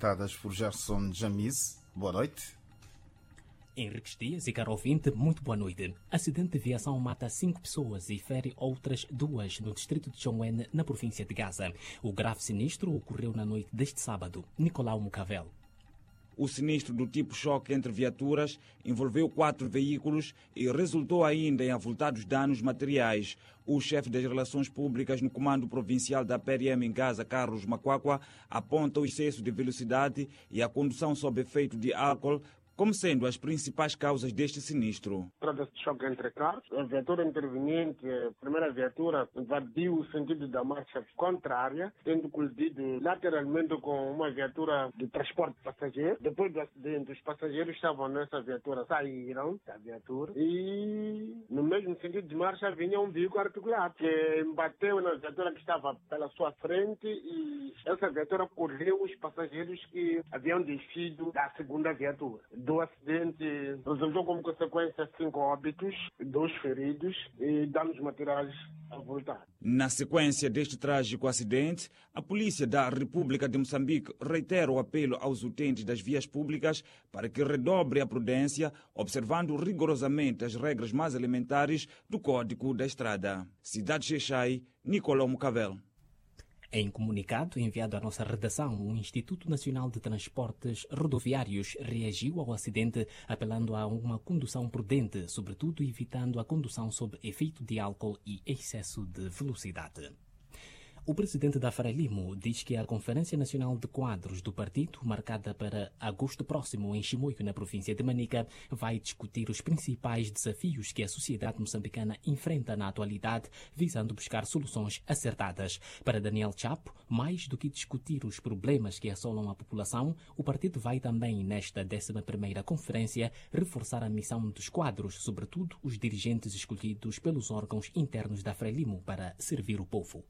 apresentadas por Gerson Jamiz. Boa noite. Henriques Dias e caro ouvinte, muito boa noite. Acidente de viação mata 5 pessoas e fere outras 2 no distrito de Chongwen, na província de Gaza. O grave sinistro ocorreu na noite deste sábado. Nicolau Mucavel. O sinistro do tipo choque entre viaturas envolveu 4 veículos e resultou ainda em avultados danos materiais. O chefe das relações públicas no comando provincial da PRM em Gaza, Carlos Makwakwa, aponta o excesso de velocidade e a condução sob efeito de álcool como sendo as principais causas deste sinistro. Trata-se de choque entre carros. A viatura interveniente, a primeira viatura, invadiu o sentido da marcha contrária, tendo colidido lateralmente com uma viatura de transporte de passageiros. Depois do acidente, os passageiros que estavam nessa viatura saíram da viatura e, no mesmo sentido de marcha, vinha um veículo articulado que bateu na viatura que estava pela sua frente e essa viatura correu os passageiros que haviam descido da segunda viatura. Do acidente resultou como consequência 5 óbitos, 2 feridos e danos materiais avultados. Na sequência deste trágico acidente, a Polícia da República de Moçambique reitera o apelo aos utentes das vias públicas para que redobre a prudência, observando rigorosamente as regras mais elementares do Código da Estrada. Cidade Xexai, Nicolau Mucavel. Em comunicado enviado à nossa redação, o Instituto Nacional de Transportes Rodoviários reagiu ao acidente, apelando a uma condução prudente, sobretudo evitando a condução sob efeito de álcool e excesso de velocidade. O presidente da Frelimo diz que a Conferência Nacional de Quadros do partido, marcada para agosto próximo em Chimoio, na província de Manica, vai discutir os principais desafios que a sociedade moçambicana enfrenta na atualidade, visando buscar soluções acertadas. Para Daniel Chapo, mais do que discutir os problemas que assolam a população, o partido vai também, nesta 11ª conferência, reforçar a missão dos quadros, sobretudo os dirigentes escolhidos pelos órgãos internos da Frelimo para servir o povo.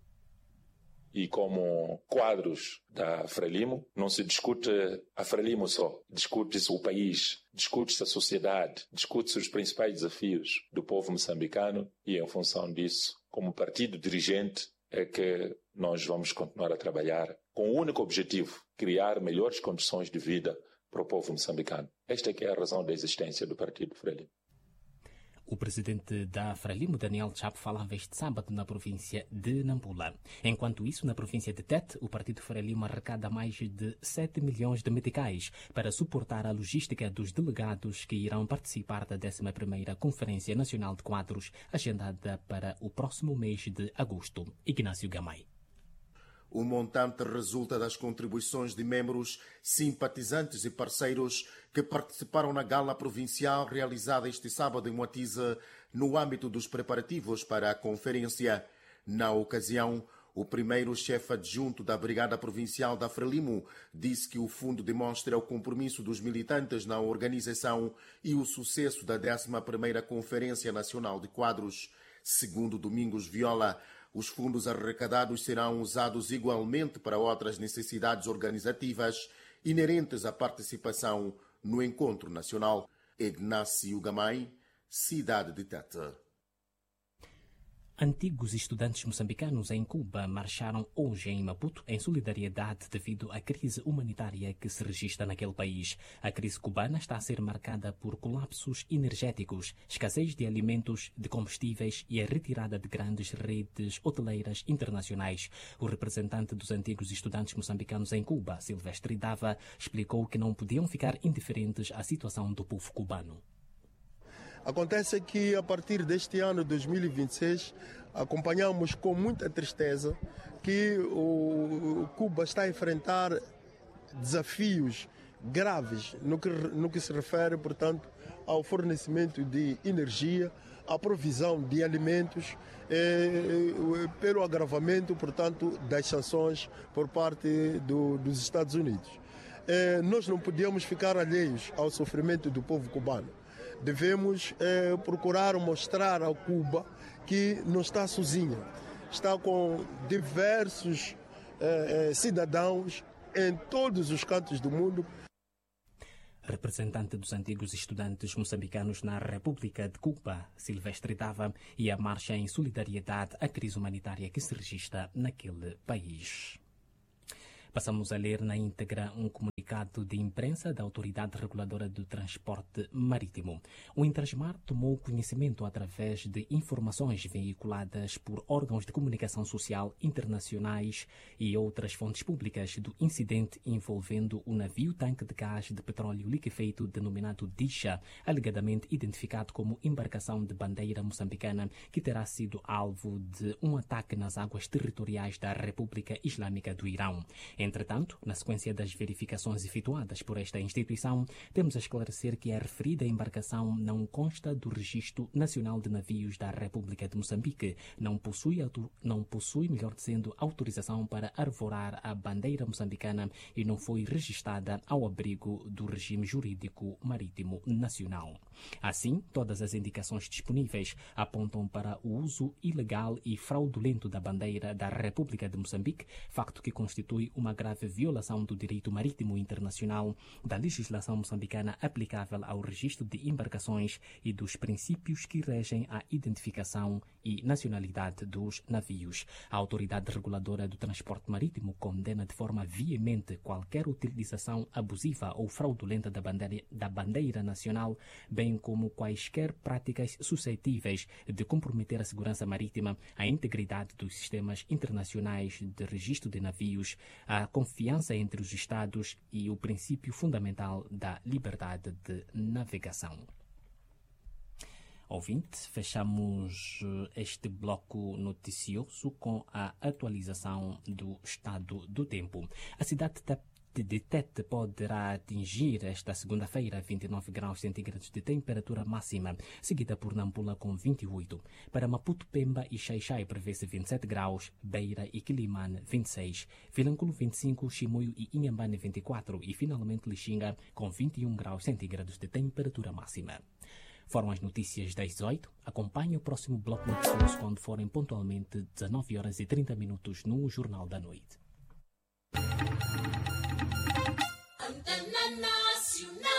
E como quadros da Frelimo, não se discute a Frelimo só, discute-se o país, discute-se a sociedade, discute-se os principais desafios do povo moçambicano e, em função disso, como partido dirigente, é que nós vamos continuar a trabalhar com o único objetivo, criar melhores condições de vida para o povo moçambicano. Esta é que é a razão da existência do partido Frelimo. O presidente da Frelimo, Daniel Chapo, falava este sábado na província de Nampula. Enquanto isso, na província de Tete, o partido Frelimo arrecada mais de 7 milhões de meticais para suportar a logística dos delegados que irão participar da 11ª Conferência Nacional de Quadros, agendada para o próximo mês de agosto. Ignácio Gamay. O montante resulta das contribuições de membros, simpatizantes e parceiros que participaram na gala provincial realizada este sábado em Moatize, no âmbito dos preparativos para a conferência. Na ocasião, o primeiro chefe adjunto da Brigada Provincial da Frelimo disse que o fundo demonstra o compromisso dos militantes na organização e o sucesso da 11ª Conferência Nacional de Quadros. Segundo Domingos Viola, os fundos arrecadados serão usados igualmente para outras necessidades organizativas inerentes à participação no encontro nacional. Ignácio Gamay, Cidade de Tete. Antigos estudantes moçambicanos em Cuba marcharam hoje em Maputo em solidariedade devido à crise humanitária que se registra naquele país. A crise cubana está a ser marcada por colapsos energéticos, escassez de alimentos, de combustíveis e a retirada de grandes redes hoteleiras internacionais. O representante dos antigos estudantes moçambicanos em Cuba, Silvestre Dava, explicou que não podiam ficar indiferentes à situação do povo cubano. Acontece que a partir deste ano 2026 acompanhamos com muita tristeza que o Cuba está a enfrentar desafios graves no que se refere, portanto, ao fornecimento de energia, à provisão de alimentos, pelo agravamento, portanto, das sanções por parte dos Estados Unidos. Nós não podíamos ficar alheios ao sofrimento do povo cubano. Devemos procurar mostrar a Cuba que não está sozinha. Está com diversos cidadãos em todos os cantos do mundo. Representante dos antigos estudantes moçambicanos na República de Cuba, Silvestre Dava, e a marcha em solidariedade à crise humanitária que se registra naquele país. Passamos a ler na íntegra um comunicado comunicado de imprensa da Autoridade Reguladora do Transporte Marítimo. O Intrasmar tomou conhecimento através de informações veiculadas por órgãos de comunicação social internacionais e outras fontes públicas do incidente envolvendo o navio tanque de gás de petróleo liquefeito denominado Disha, alegadamente identificado como embarcação de bandeira moçambicana, que terá sido alvo de um ataque nas águas territoriais da República Islâmica do Irão. Entretanto, na sequência das verificações efetuadas por esta instituição, temos a esclarecer que a referida embarcação não consta do Registro Nacional de Navios da República de Moçambique, não possui, melhor dizendo, autorização para arvorar a bandeira moçambicana e não foi registada ao abrigo do regime jurídico marítimo nacional. Assim, todas as indicações disponíveis apontam para o uso ilegal e fraudulento da bandeira da República de Moçambique, facto que constitui uma grave violação do direito marítimo internacional, da legislação moçambicana aplicável ao registro de embarcações e dos princípios que regem a identificação e nacionalidade dos navios. A Autoridade Reguladora do Transporte Marítimo condena de forma veemente qualquer utilização abusiva ou fraudulenta da bandeira nacional, bem como quaisquer práticas suscetíveis de comprometer a segurança marítima, a integridade dos sistemas internacionais de registro de navios, a confiança entre os Estados e o princípio fundamental da liberdade de navegação. Ouvinte, fechamos este bloco noticioso com a atualização do estado do tempo. A cidade de Tete poderá atingir esta segunda-feira 29 graus centígrados de temperatura máxima, seguida por Nampula com 28. Para Maputo, Pemba e Xai-Xai prevê-se 27 graus, Beira e Quilimane 26, Vilanculo 25, Chimoio e Inhambane 24 e finalmente Lixinga com 21 graus centígrados de temperatura máxima. Foram as notícias das 18. Acompanhe o próximo bloco noticioso quando forem pontualmente 19 horas e 30 minutos no Jornal da Noite. Antena Nacional.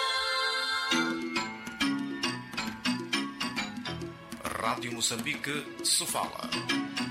Rádio Moçambique, Sofala.